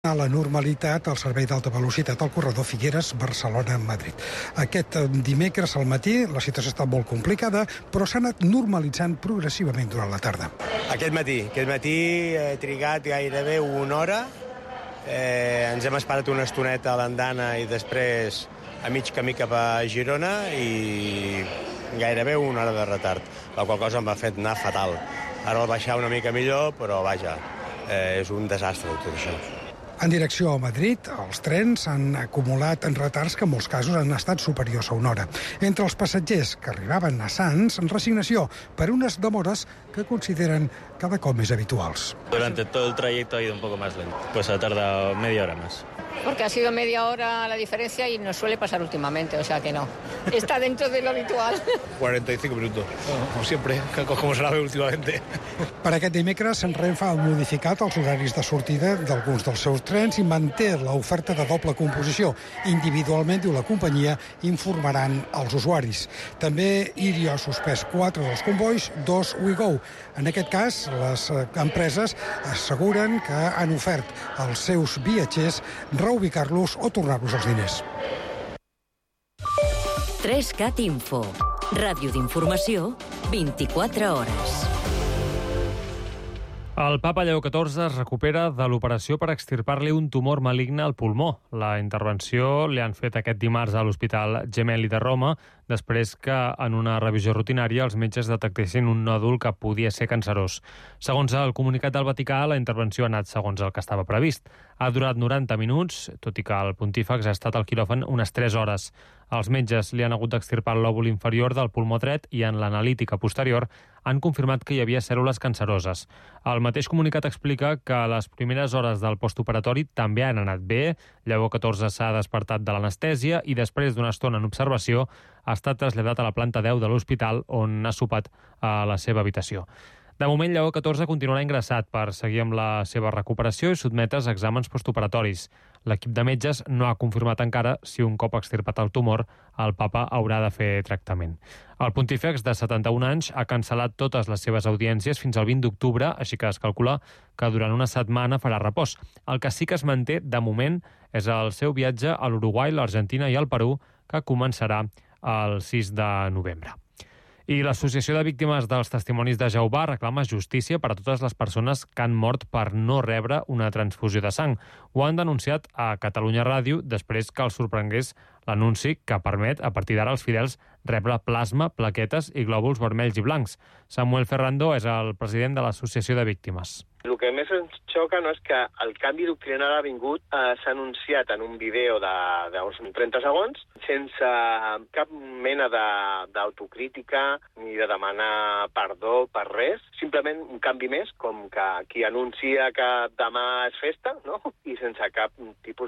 A la normalitat al servei d'alta velocitat al corredor Figueres-Barcelona-Madrid. Aquest dimecres al matí la situació està molt complicada, però s'ha anat normalitzant progressivament durant la tarda. Aquest matí he trigat gairebé una hora. Ens hem esperat una estoneta a l'andana i després a mig camí cap a Girona i gairebé una hora de retard, la qual cosa em va fer anar fatal. Ara al baixar una mica millor, però vaja, és un desastre tot això. En direcció a Madrid, els trens han acumulat en retards que en molts casos han estat superiors a una hora. Entre els passatgers que arribaven a Sants, resignació per unes demores que consideren cada cop més habituals. Durante todo el trayecto ha ido un poco más lento, pues ha tardado media hora más. Porque ha sido media hora la diferencia y nos suele pasar últimamente, o sea que no. Está dentro de lo habitual. 45 minutos, como siempre, como se la ve últimamente. Per aquest dimecres, Renfe ha modificat els horaris de sortida d'alguns dels seus trens i manté l'oferta de doble composició. Individualment, diu la companyia, informaran als usuaris. També Irio ha suspès 4 dels convois, 2 WeGo. En aquest cas, les empreses asseguren que han ofert als seus viatgers reubicar-los o tornar-los els diners. 3CAT Info. Ràdio d'informació, 24 hores. El papa Lleó XIV es recupera de l'operació per extirpar-li un tumor maligne al pulmó. La intervenció li han fet aquest dimarts a l'Hospital Gemelli de Roma, després que en una revisió rutinària els metges detectessin un nòdul que podia ser cancerós. Segons el comunicat del Vaticà, la intervenció ha anat segons el que estava previst. Ha durat 90 minuts, tot i que el pontífex ha estat al quiròfan unes 3 hores. Els metges li han hagut d'extirpar el lòbul inferior del pulmó dret i en l'analítica posterior han confirmat que hi havia cèl·lules canceroses. El mateix comunicat explica que les primeres hores del postoperatori també han anat bé. Lleó XIV s'ha despertat de l'anestèsia i després d'una estona en observació ha estat traslladat a la planta 10 de l'hospital on ha sopat a la seva habitació. De moment, Lleó XIV continuarà ingressat per seguir amb la seva recuperació i sotmetre's a exàmens postoperatoris. L'equip de metges no ha confirmat encara si un cop extirpat el tumor el papa haurà de fer tractament. El pontífex de 71 anys ha cancel·lat totes les seves audiències fins al 20 d'octubre, així que es calcula que durant una setmana farà repòs. El que sí que es manté, de moment, és el seu viatge a l'Uruguai, l'Argentina i el Perú, que començarà el 6 de novembre. I l'Associació de Víctimes dels Testimonis de Jehovà reclama justícia per a totes les persones que han mort per no rebre una transfusió de sang. Ho han denunciat a Catalunya Ràdio després que els sorprengués l'anunci que permet a partir d'ara als fidels rebre plasma, plaquetes i glòbuls vermells i blancs. Samuel Ferrando és el president de l'Associació de Víctimes. El que més ens xoca no és que el canvi doctrinal ha vingut, s'ha anunciat en un vídeo d'uns 30 segons, sense cap mena d'autocrítica ni de demanar perdó per res, simplement un canvi més, com que qui anuncia que demà és festa, no? I sense cap tipus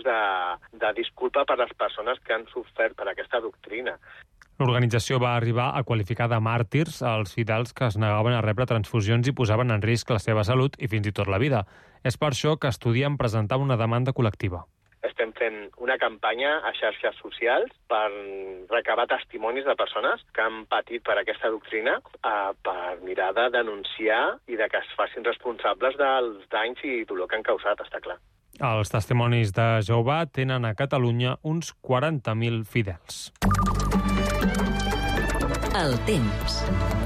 de disculpa per les persones que han sofert per aquesta doctrina. L'organització va arribar a qualificar de màrtirs als fidels que es negaven a rebre transfusions i posaven en risc la seva salut i fins i tot la vida. És per això que estudien presentar una demanda col·lectiva. Estem fent una campanya a xarxes socials per recabar testimonis de persones que han patit per aquesta doctrina per mirar de denunciar i de que es facin responsables dels danys i dolor que han causat, està clar. Els testimonis de Jehovà tenen a Catalunya uns 40.000 fidels. El temps.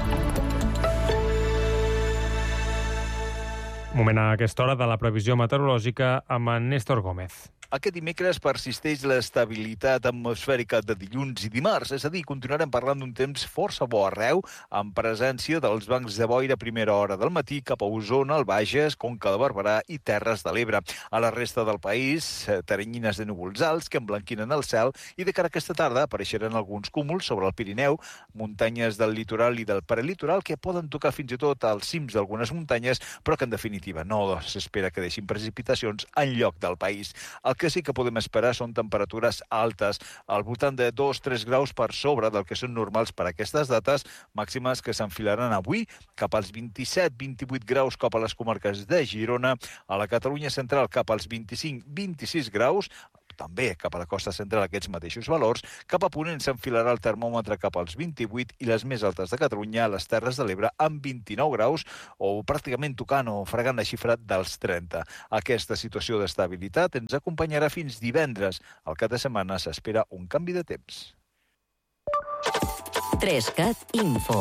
Moment a aquesta hora de la previsió meteorològica amb en Néstor Gómez. Aquest dimecres persisteix l'estabilitat atmosfèrica de dilluns i dimarts, és a dir, continuarem parlant d'un temps força bo arreu, amb presència dels bancs de boira a primera hora del matí cap a Osona, el Bages, Conca de Barberà i Terres de l'Ebre. A la resta del país, teranyines de núvols alts que emblanquinen el cel i de cara a aquesta tarda apareixeran alguns cúmuls sobre el Pirineu, muntanyes del litoral i del prelitoral que poden tocar fins i tot als cims d'algunes muntanyes, però que en definitiva no s'espera que deixin precipitacions enlloc del país. El que sí que podem esperar són temperatures altes, al voltant de 2-3 graus per sobre del que són normals per a aquestes dates, màximes que s'enfilaran avui cap als 27-28 graus cap a les comarques de Girona, a la Catalunya central cap als 25-26 graus, també cap a la costa central aquests mateixos valors. Cap a ponent s'enfilarà el termòmetre cap als 28 i les més altes de Catalunya, a les Terres de l'Ebre, amb 29 graus o pràcticament tocant o fregant la xifra dels 30. Aquesta situació d'estabilitat ens acompanyarà fins divendres. Al cap de setmana s'espera un canvi de temps. 3CAT Info.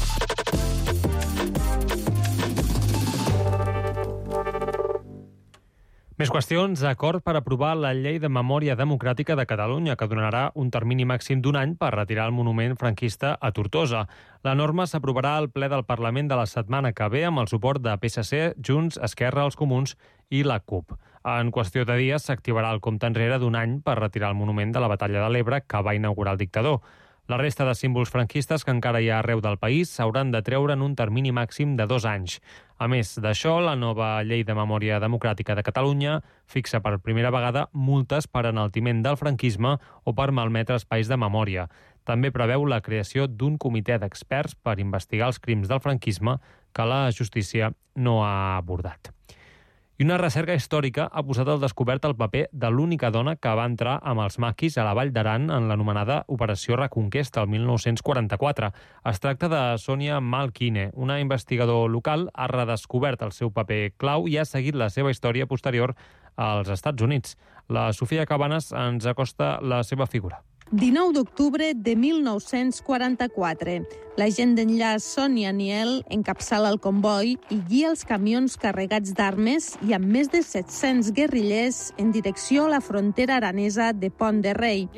Més qüestions. Acord per aprovar la Llei de Memòria Democràtica de Catalunya, que donarà un termini màxim d'un any per retirar el monument franquista a Tortosa. La norma s'aprovarà al ple del Parlament de la setmana que ve amb el suport de PSC, Junts, Esquerra, els Comuns i la CUP. En qüestió de dies s'activarà el compte enrere d'un any per retirar el monument de la Batalla de l'Ebre que va inaugurar el dictador. La resta de símbols franquistes que encara hi ha arreu del país s'hauran de treure en un termini màxim de 2 anys. A més d'això, la nova Llei de Memòria Democràtica de Catalunya fixa per primera vegada multes per enaltiment del franquisme o per malmetre espais de memòria. També preveu la creació d'un comitè d'experts per investigar els crims del franquisme que la justícia no ha abordat. I una recerca històrica ha posat al descobert el paper de l'única dona que va entrar amb els maquis a la Vall d'Aran en l'anomenada Operació Reconquesta el 1944. Es tracta de Sonia Malkine. Una investigador local ha redescobert el seu paper clau i ha seguit la seva història posterior als Estats Units. La Sofia Cabanes ens acosta la seva figura. 19 d'octubre de 1944. L'agent d'enllaç Sonia Niel encapçala el comboi i guia els camions carregats d'armes i amb més de 700 guerrillers en direcció a la frontera aranesa de Pont de Rei.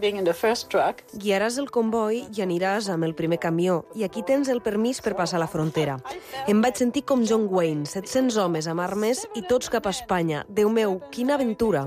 Guiaràs el comboi i aniràs amb el primer camió i aquí tens el permís per passar la frontera. Em vaig sentir com John Wayne, 700 homes amb armes i tots cap a Espanya. Déu meu, quina aventura!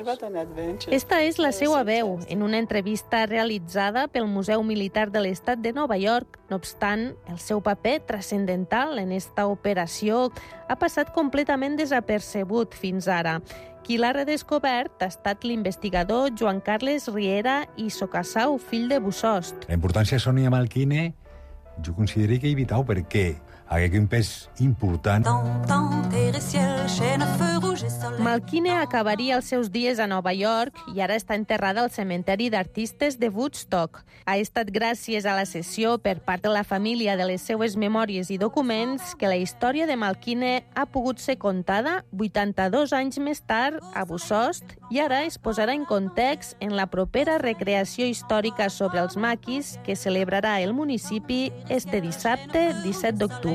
Esta és la seva veu en una entrevista realitzada pel Museu Militar de l'Estat de Nova York. No obstant, el seu paper transcendental en esta operació ha passat completament desapercebut fins ara. Qui l'ha redescobert ha estat l'investigador Joan Carles Riera i Socassau, fill de Bussost. La importància de Sonia Malkine jo considero que és vital perquè avec un pes important. Malkine acabaria els seus dies a Nova York i ara està enterrada al cementeri d'artistes de Woodstock. Ha estat gràcies a la cessió per part de la família de les seues memòries i documents que la història de Malkine ha pogut ser contada 82 anys més tard a Bussost i ara es posarà en context en la propera recreació històrica sobre els maquis que celebrarà el municipi este dissabte 17 d'octubre.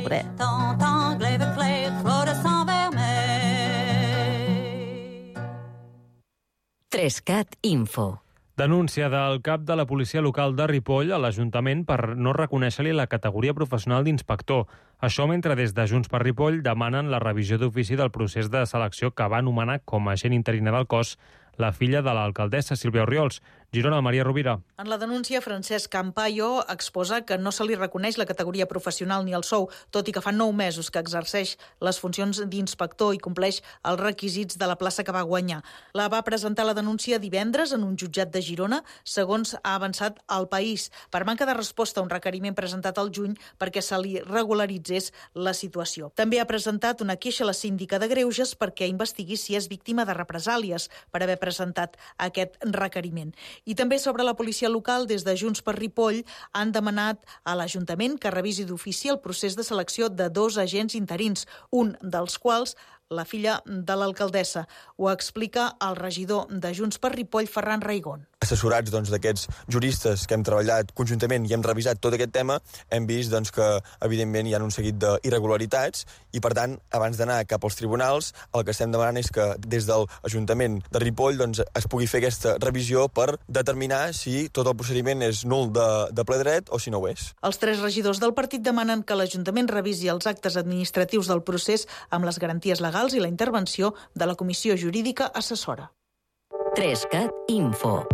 3CAT Info. Denúncia del cap de la policia local de Ripoll a l'Ajuntament per no reconèixer-li la categoria professional d'inspector. Això mentre des de Junts per Ripoll demanen la revisió d'ofici del procés de selecció que va anomenar com a agent interina del cos la filla de l'alcaldessa, Sílvia Orriols. Girona, Maria Rovira. En la denúncia, Francesc Campayo exposa que no se li reconeix la categoria professional ni el sou, tot i que fa 9 mesos que exerceix les funcions d'inspector i compleix els requisits de la plaça que va guanyar. La va presentar la denúncia divendres en un jutjat de Girona, segons ha avançat El País, per manca de resposta a un requeriment presentat al juny perquè se li regularitzés la situació. També ha presentat una queixa a la síndica de Greuges perquè investigui si és víctima de represàlies per haver presentat aquest requeriment. I també sobre la policia local, des de Junts per Ripoll, han demanat a l'Ajuntament que revisi d'ofici el procés de selecció de 2 agents interins, un dels quals la filla de l'alcaldessa. Ho explica el regidor de Junts per Ripoll, Ferran Raigón. Assessorats d'aquests juristes que hem treballat conjuntament i hem revisat tot aquest tema, hem vist que, evidentment, hi ha un seguit d'irregularitats i, per tant, abans d'anar cap als tribunals, el que estem demanant és que des de l'Ajuntament de Ripoll es pugui fer aquesta revisió per determinar si tot el procediment és nul de ple dret o si no ho és. Els 3 regidors del partit demanen que l'Ajuntament revisi els actes administratius del procés amb les garanties legals i la intervenció de la Comissió Jurídica Assessora. 3CAT Info.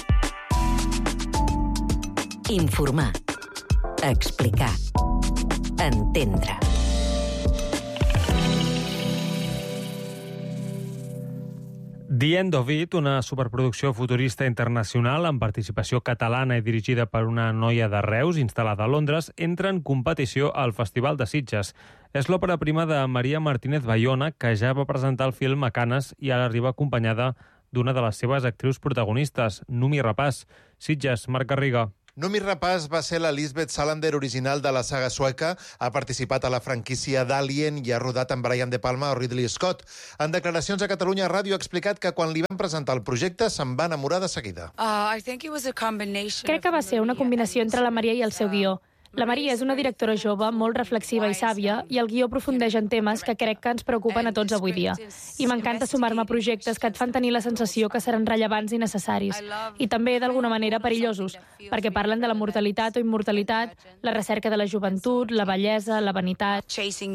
Informar. Explicar. Entendre. The End of It, una superproducció futurista internacional amb participació catalana i dirigida per una noia de Reus instal·lada a Londres, entra en competició al Festival de Sitges. És l'òpera prima de Maria Martínez Bayona, que ja va presentar el film a Canes i ara arriba acompanyada d'una de les seves actrius protagonistes, Noomi Rapace. Sitges, Marc Garriga. Noomi Rapace va ser la Lisbeth Salander original de la saga sueca, ha participat a la franquícia d'Alien i ha rodat amb Brian De Palma o Ridley Scott. En declaracions a Catalunya Ràdio ha explicat que quan li van presentar el projecte se'n va enamorar de seguida. Crec que va ser una combinació entre la Maria i el seu guió. La Maria és una directora jove, molt reflexiva i sàvia, i el guió aprofundeix en temes que crec que ens preocupen a tots avui dia. I m'encanta sumar-me a projectes que et fan tenir la sensació que seran rellevants i necessaris. I també, d'alguna manera, perillosos, perquè parlen de la mortalitat o immortalitat, la recerca de la joventut, la bellesa, la vanitat.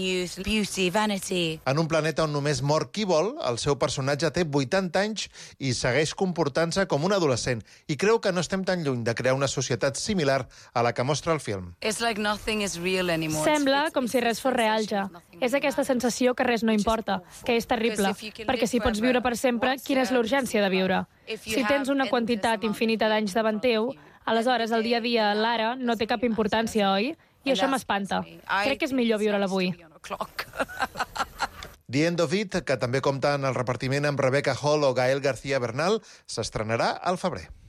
En un planeta on només mor qui vol, el seu personatge té 80 anys i segueix comportant-se com un adolescent. I creu que no estem tan lluny de crear una societat similar a la que mostra el film. Sembla com si res fos real ja. És aquesta sensació que res no importa, que és terrible, perquè si pots viure per sempre, quina és la urgència de viure? Si tens una quantitat infinita d'anys davant teu, aleshores el dia a dia, l'ara, no té cap importància, oi? I això m'espanta. Crec que és millor viure l'avui. The End of It, que també compta en el repartiment amb Rebecca Hall o Gael García Bernal, s'estrenarà al febrer.